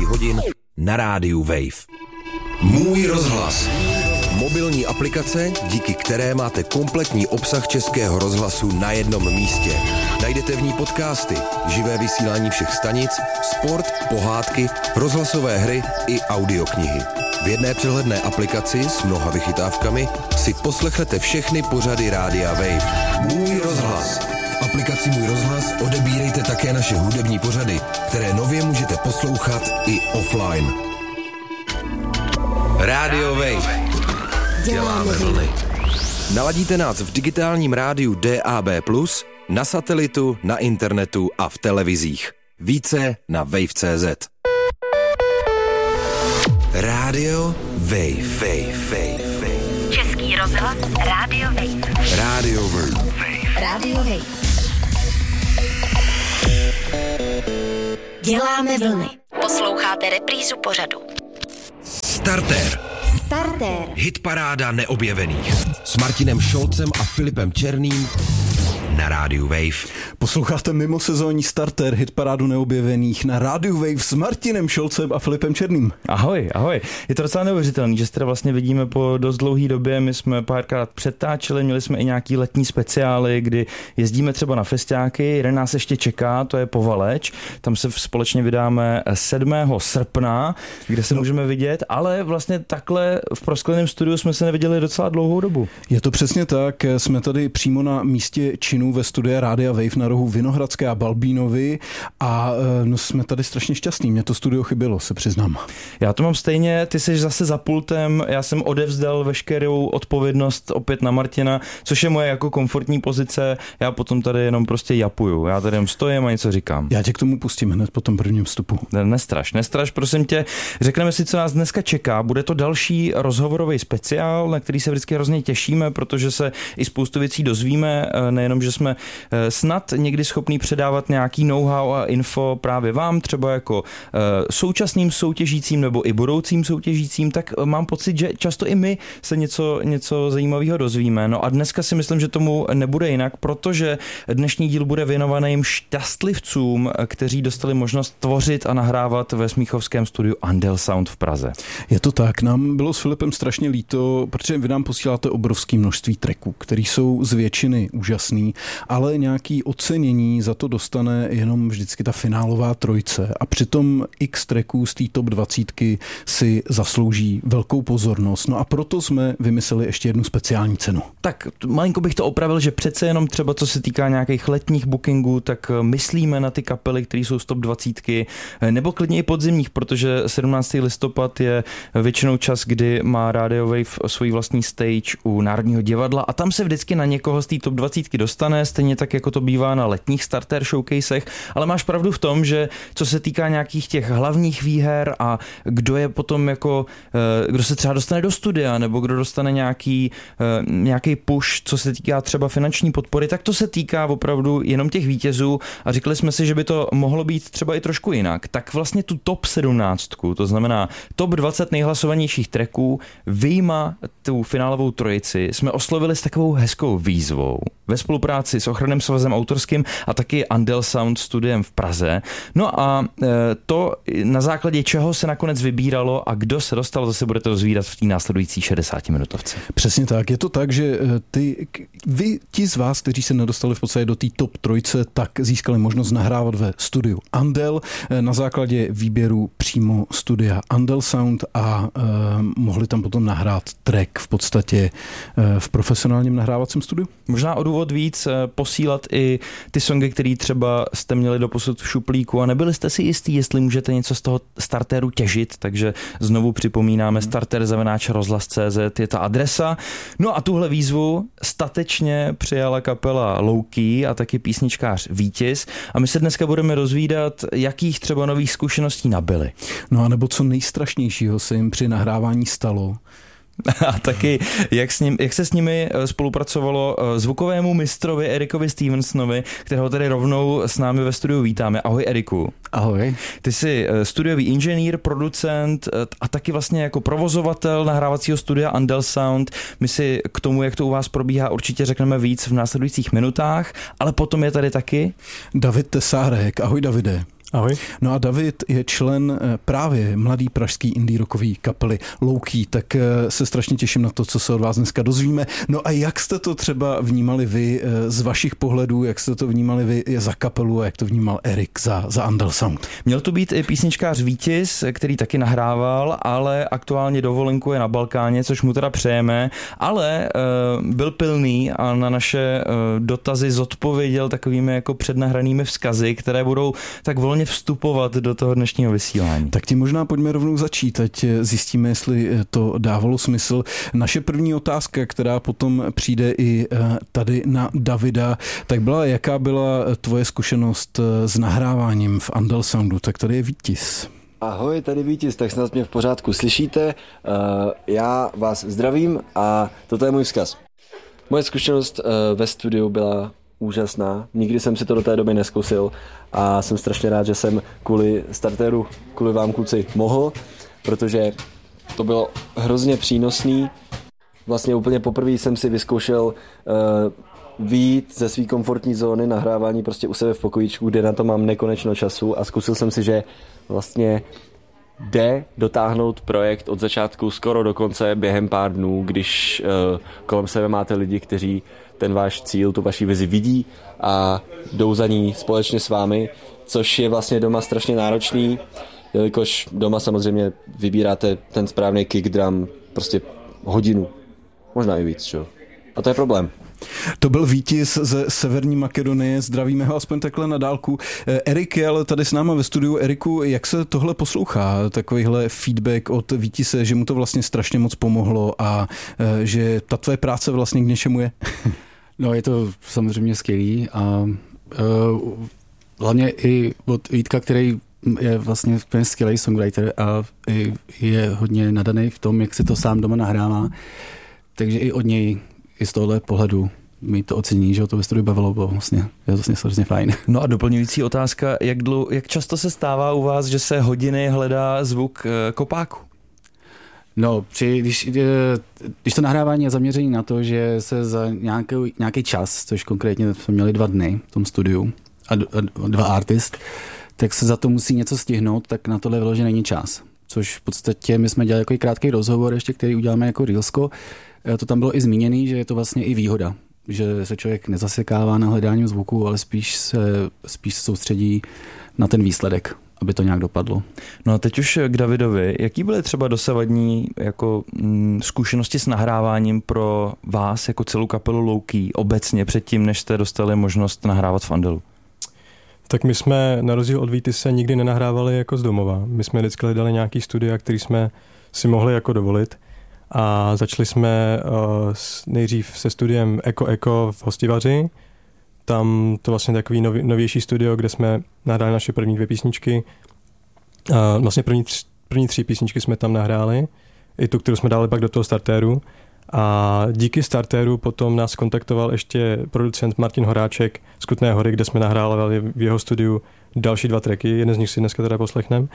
hodin na rádiu Wave. Můj rozhlas. Mobilní aplikace, díky které máte kompletní obsah Českého rozhlasu na jednom místě. Najdete v ní podcasty, živé vysílání všech stanic, sport, pohádky, rozhlasové hry i audioknihy. V jedné přehledné aplikaci s mnoha vychytávkami si poslechnete všechny pořady rádia Wave. Můj rozhlas. V aplikaci Můj rozhlas odebírejte také naše hudební pořady, které nově můžete poslouchat i offline. Rádio Wave. Děláme vlny. Naladíte nás v digitálním rádiu DAB+, na satelitu, na internetu a v televizích. Více na wave.cz. Rádio Wave. Český rozhlas Rádio Wave. Rádio Wave. Rádio Wave. Děláme vlny. Posloucháte reprízu pořadu. Startér. Hitparáda neobjevených. S Martinem Šolcem a Filipem Černým na rádiu Wave. Posloucháte mimosezónní Startér, hitparádu neobjevených na rádiu Wave s Martinem Šolcem a Filipem Černým. Ahoj. Je to docela neuvěřitelný, že se teda vlastně vidíme po dost dlouhé době. My jsme párkrát přetáčeli, měli jsme i nějaký letní speciály, kdy jezdíme třeba na festiáky. Jeden nás ještě čeká, to je Povaleč. Tam se společně vydáme 7. srpna, kde se můžeme vidět, ale vlastně takhle v proskleném studiu jsme se neviděli docela dlouhou dobu. Je to přesně tak, jsme tady přímo na místě činu ve studiu Rádia Wave na rohu Vinohradské a Balbínovy a jsme tady strašně šťastní. Mě to studio chybělo, se přiznám. Já to mám stejně, ty jsi zase za pultem, já jsem odevzdal veškerou odpovědnost opět na Martina, což je moje jako komfortní pozice, já potom tady jenom prostě japuju, já tady jenom stojím a něco říkám. Já tě k tomu pustím hned po tom prvním vstupu. Nestraš, prosím tě, řekneme si, co nás dneska čeká, bude to další rozhovorový speciál, na který se vždycky hrozně těšíme, protože se i spoustu věcí dozvíme, nejenom, že jsme snad někdy schopní předávat nějaký know-how a info právě vám, třeba jako současným soutěžícím nebo i budoucím soutěžícím, tak mám pocit, že často i my se něco zajímavého dozvíme. No a dneska si myslím, že tomu nebude jinak, protože dnešní díl bude věnovaný jim šťastlivcům, kteří dostali možnost tvořit a nahrávat ve smíchovském studiu Andel Sound v Praze. Je to tak, nám bylo s Filipem strašně líto, protože vy nám posíláte obrovské množství tracků, který jsou z většiny úžasný, ale nějaký ocenění za to dostane jenom vždycky ta finálová trojce a přitom x tracků z té top 20 si zaslouží velkou pozornost. No a proto jsme vymysleli ještě jednu speciální cenu. Tak malinko bych to opravil, že přece jenom třeba co se týká nějakých letních bookingů, tak myslíme na ty kapely, které jsou z top 20, nebo klidně i podzimních, protože 17. listopad je většinou čas, kdy má Radio Wave svůj vlastní stage u Národního divadla a tam se vždycky na někoho z té top 20 dostane, stejně tak, jako to bývá na letních starter showcasech, ale máš pravdu v tom, že co se týká nějakých těch hlavních výher a kdo je potom jako, kdo se třeba dostane do studia, nebo kdo dostane nějaký push, co se týká třeba finanční podpory, tak to se týká opravdu jenom těch vítězů a řekli jsme si, že by to mohlo být třeba i trošku jinak. Tak vlastně tu top 17, to znamená top 20 nejhlasovanějších tracků, vyjma tu finálovou trojici, jsme oslovili s takovou hezkou výzvou ve spolupráci s Ochranným svazem autorským a taky Andel Sound studiem v Praze. No a to na základě čeho se nakonec vybíralo a kdo se dostal, zase budete dozvídat v té následující 60 minutovce. Přesně tak. Je to tak, že ti z vás, kteří se nedostali v podstatě do té top trojce, tak získali možnost nahrávat ve studiu Andel na základě výběru přímo studia Andel Sound a mohli tam potom nahrát track v podstatě v profesionálním nahrávacím studiu. Možná o důvod víc posílat i ty songy, které třeba jste měli doposud v šuplíku a nebyli jste si jistí, jestli můžete něco z toho startéru těžit, takže znovu připomínáme starter@rozhlas.cz je ta adresa. No a tuhle výzvu statečně přijala kapela Louky a taky písničkář Vítěz a my se dneska budeme dozvídat, jakých třeba nových zkušeností nabyli. No a nebo co nejstrašnějšího se jim při nahrávání stalo. A taky, jak se s nimi spolupracovalo zvukovému mistrovi Erikovi Stevensonovi, kterého tady rovnou s námi ve studiu vítáme. Ahoj Eriku. Ahoj. Ty jsi studiový inženýr, producent a taky vlastně jako provozovatel nahrávacího studia Andel Sound. My si k tomu, jak to u vás probíhá, určitě řekneme víc v následujících minutách, ale potom je tady taky David Tesárek. Ahoj Davide. Ahoj. No a David je člen právě mladý pražský indie rockový kapely Low-Key, tak se strašně těším na to, co se od vás dneska dozvíme. No a jak jste to třeba vnímali vy z vašich pohledů, jak jste to vnímali vy za kapelu a jak to vnímal Erik za Andel Sound? Měl tu být i písničkář Vítis, který taky nahrával, ale aktuálně dovolenku je na Balkáně, což mu teda přejeme, ale byl pilný a na naše dotazy zodpověděl takovými jako přednahranými vzkazy, které budou tak volně vstupovat do toho dnešního vysílání. Tak tím možná pojďme rovnou začít, ať zjistíme, jestli to dávalo smysl. Naše první otázka, která potom přijde i tady na Davida, tak jaká byla tvoje zkušenost s nahráváním v Andel Soundu? Tak tady je Vítis. Ahoj, tady Vítis, tak snad mě v pořádku slyšíte. Já vás zdravím a toto je můj vzkaz. Moje zkušenost ve studiu byla úžasná. Nikdy jsem si to do té doby nezkusil a jsem strašně rád, že jsem kvůli startéru, kvůli vám kluci mohl, protože to bylo hrozně přínosný. Vlastně úplně poprvé jsem si vyzkoušel vyjít ze své komfortní zóny nahrávání prostě u sebe v pokojíčku, kde na to mám nekonečno času a zkusil jsem si, že vlastně jde dotáhnout projekt od začátku skoro do konce během pár dnů, když kolem sebe máte lidi, kteří ten váš cíl, tu vaši vizi vidí a jdou za ní společně s vámi, což je vlastně doma strašně náročný, jelikož doma samozřejmě vybíráte ten správný kick drum prostě hodinu, možná i víc, čo? A to je problém. To byl Vítis ze Severní Makedonie, zdravíme ho aspoň takhle na dálku. Erik je ale tady s náma ve studiu. Eriku, jak se tohle poslouchá, takovýhle feedback od Vítise, že mu to vlastně strašně moc pomohlo a že ta tvoje práce vlastně k něčemu je? No, je to samozřejmě skvělý a hlavně i od Vítka, který je vlastně skvělý songwriter a je hodně nadaný v tom, jak se to sám doma nahrává. Takže i od něj, i z tohohle pohledu mi to ocení, že ho to ve studiu bavilo, bylo vlastně, je vlastně hrozně fajn. No a doplňující otázka, jak často se stává u vás, že se hodiny hledá zvuk kopáku? No, když to nahrávání je zaměření na to, že se za nějaký čas, což konkrétně jsme měli 2 dny v tom studiu a 2 artist, tak se za to musí něco stihnout, tak na tohle vyloženě není čas. Což v podstatě my jsme dělali jako krátký rozhovor ještě, který uděláme jako reelsko. To tam bylo i zmíněný, že je to vlastně i výhoda, že se člověk nezasekává na hledání zvuku, ale spíš se soustředí na ten výsledek, aby to nějak dopadlo. No a teď už k Davidovi. Jaký byly třeba dosavadní jako zkušenosti s nahráváním pro vás jako celou kapelu Low-Key obecně předtím, než jste dostali možnost nahrávat v Andelu? Tak my jsme na rozdíl od Vítise nikdy nenahrávali jako z domova. My jsme vždycky hledali nějaký studia, který jsme si mohli jako dovolit. A začali jsme nejdřív se studiem Eko v Hostivaři. Tam to vlastně takový novější studio, kde jsme nahráli naše první 2 písničky. Vlastně první 3 písničky jsme tam nahráli. I tu, kterou jsme dali pak do toho startéru. A díky startéru potom nás kontaktoval ještě producent Martin Horáček z Kutné Hory, kde jsme nahrávali v jeho studiu další 2 tracky. Jeden z nich si dneska teda poslechneme.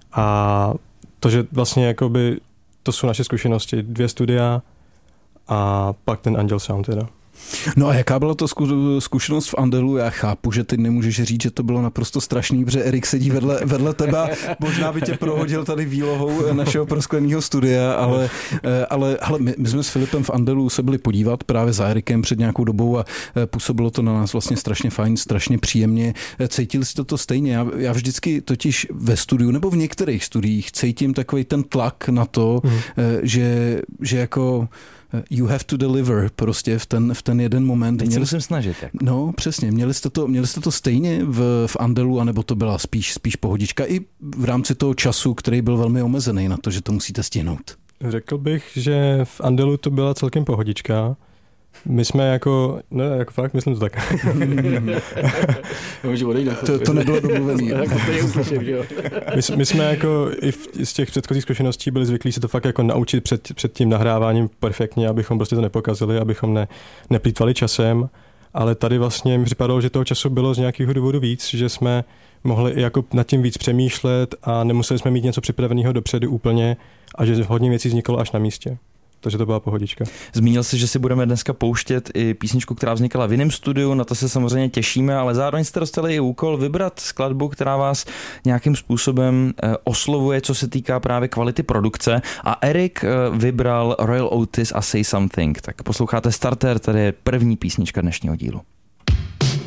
A to, že vlastně jakoby to jsou naše zkušenosti, 2 studia a pak ten Andel Sound teda. No a jaká byla to zkušenost v Andelu? Já chápu, že ty nemůžeš říct, že to bylo naprosto strašný, protože Erik sedí vedle tebe, možná by tě prohodil tady výlohou našeho proskleného studia, ale my jsme s Filipem v Andelu se byli podívat právě za Erikem před nějakou dobou a působilo to na nás vlastně strašně fajn, strašně příjemně. Cítil jsi to stejně? Já vždycky totiž ve studiu nebo v některých studiích cítím takový ten tlak na to, že jako you have to deliver prostě v ten jeden moment. Teď se musím snažit. Jako. No, přesně. Měli jste to stejně v Andelu, anebo to byla spíš pohodička i v rámci toho času, který byl velmi omezený na to, že to musíte stihnout? Řekl bych, že v Andelu to byla celkem pohodička. My jsme jako fakt, myslím to tak. To nebylo domluvený. My jsme jako i z těch předchozích zkušeností byli zvyklí se to fakt jako naučit před tím nahráváním perfektně, abychom prostě to nepokazili, abychom neplýtvali časem, ale tady vlastně mi připadalo, že toho času bylo z nějakého důvodu víc, že jsme mohli i jako nad tím víc přemýšlet a nemuseli jsme mít něco připraveného dopředu úplně a že hodně věcí vzniklo až na místě. takže to byla pohodička. Zmínil jsi, že si budeme dneska pouštět i písničku, která vznikala v jiném studiu, na to se samozřejmě těšíme, ale zároveň jste dostali i úkol vybrat skladbu, která vás nějakým způsobem oslovuje, co se týká právě kvality produkce, a Erik vybral Royal Otis a Say Something. Tak posloucháte Starter, tady je první písnička dnešního dílu.